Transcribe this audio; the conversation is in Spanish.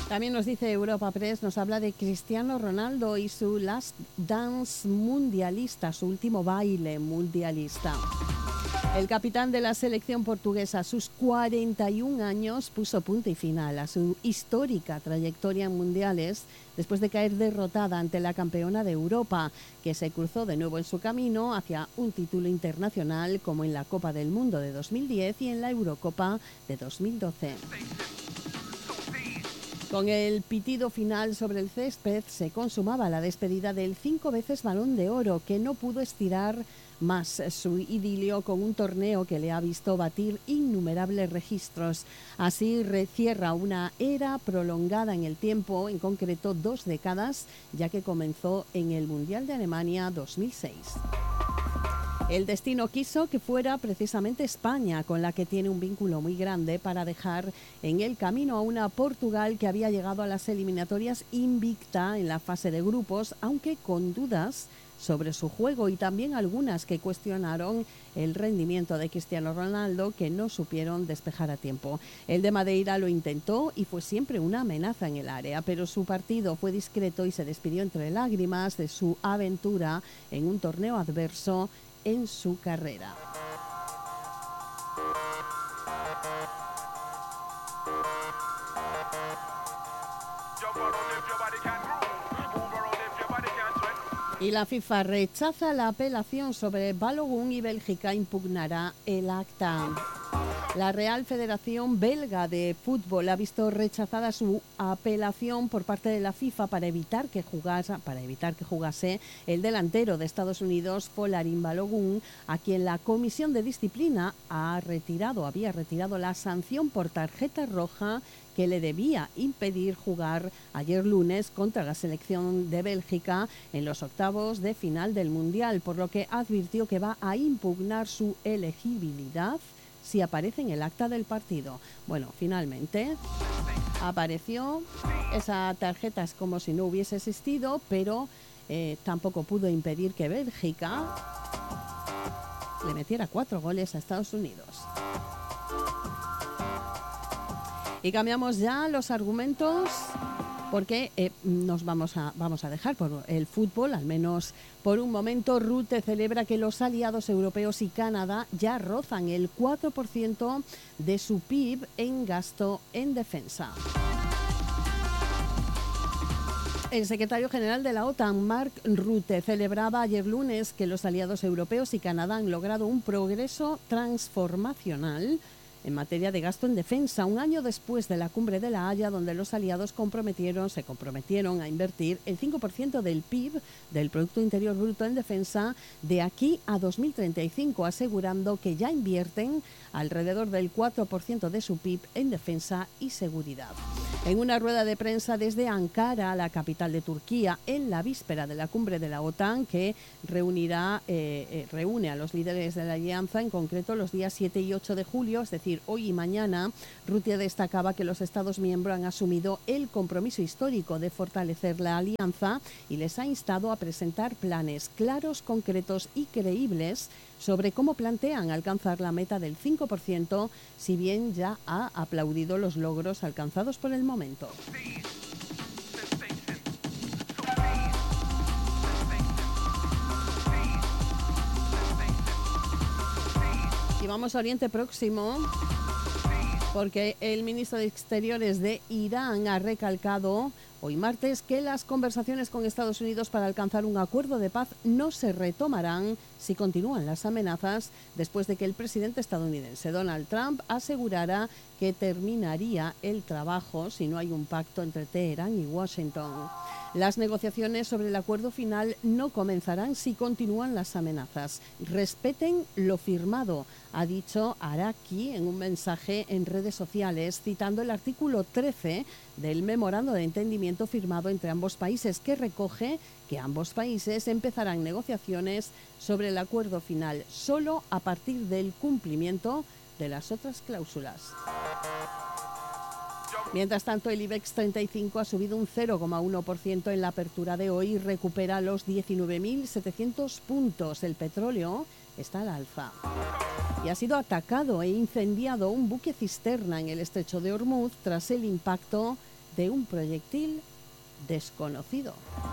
También nos dice Europa Press, nos habla de Cristiano Ronaldo y su Last Dance mundialista, su último baile mundialista. El capitán de la selección portuguesa, a sus 41 años, puso punto y final a su histórica trayectoria en mundiales después de caer derrotada ante la campeona de Europa, que se cruzó de nuevo en su camino hacia un título internacional como en la Copa del Mundo de 2010 y en la Eurocopa de 2012. Con el pitido final sobre el césped se consumaba la despedida del 5 veces Balón de Oro, que no pudo estirar más su idilio con un torneo que le ha visto batir innumerables registros. Así cierra una era prolongada en el tiempo, en concreto 2 décadas, ya que comenzó en el Mundial de Alemania 2006. El destino quiso que fuera precisamente España, con la que tiene un vínculo muy grande, para dejar en el camino a una Portugal que había llegado a las eliminatorias invicta en la fase de grupos, aunque con dudas sobre su juego y también algunas que cuestionaron el rendimiento de Cristiano Ronaldo, que no supieron despejar a tiempo. El de Madeira lo intentó y fue siempre una amenaza en el área, pero su partido fue discreto y se despidió entre lágrimas de su aventura en un torneo adverso en su carrera. Y la FIFA rechaza la apelación sobre Balogun y Bélgica impugnará el acta. La Real Federación Belga de Fútbol ha visto rechazada su apelación por parte de la FIFA para evitar que jugase el delantero de Estados Unidos, Folarin Balogun, a quien la Comisión de Disciplina había retirado la sanción por tarjeta roja que le debía impedir jugar ayer lunes contra la selección de Bélgica en los octavos de final del Mundial, por lo que advirtió que va a impugnar su elegibilidad si aparece en el acta del partido. Bueno, finalmente apareció. Esa tarjeta es como si no hubiese existido, pero tampoco pudo impedir que Bélgica le metiera 4 goles a Estados Unidos. Y cambiamos ya los argumentos, porque nos vamos a dejar por el fútbol, al menos por un momento. Rute celebra que los aliados europeos y Canadá ya rozan el 4% de su PIB en gasto en defensa. El secretario general de la OTAN, Mark Rutte, celebraba ayer lunes que los aliados europeos y Canadá han logrado un progreso transformacional en materia de gasto en defensa, un año después de la cumbre de La Haya, donde los aliados se comprometieron a invertir el 5% del PIB, del Producto Interior Bruto, en defensa de aquí a 2035, asegurando que ya invierten alrededor del 4% de su PIB en defensa y seguridad. En una rueda de prensa desde Ankara, la capital de Turquía, en la víspera de la cumbre de la OTAN, que reúne a los líderes de la alianza, en concreto los días 7 y 8 de julio, es decir, hoy y mañana, Rutte destacaba que los Estados miembros han asumido el compromiso histórico de fortalecer la alianza y les ha instado a presentar planes claros, concretos y creíbles sobre cómo plantean alcanzar la meta del 5%, si bien ya ha aplaudido los logros alcanzados por el momento. Y vamos a Oriente Próximo, porque el ministro de Exteriores de Irán ha recalcado hoy martes que las conversaciones con Estados Unidos para alcanzar un acuerdo de paz no se retomarán si continúan las amenazas, después de que el presidente estadounidense Donald Trump asegurara que terminaría el trabajo si no hay un pacto entre Teherán y Washington. Las negociaciones sobre el acuerdo final no comenzarán si continúan las amenazas. Respeten lo firmado, ha dicho Araki en un mensaje en redes sociales, citando el artículo 13 del memorando de entendimiento firmado entre ambos países, que recoge que ambos países empezarán negociaciones sobre el acuerdo final solo a partir del cumplimiento de las otras cláusulas. Mientras tanto, el IBEX 35 ha subido un 0,1% en la apertura de hoy y recupera los 19.700 puntos. El petróleo está al alza. Y ha sido atacado e incendiado un buque cisterna en el estrecho de Hormuz tras el impacto de un proyectil desconocido.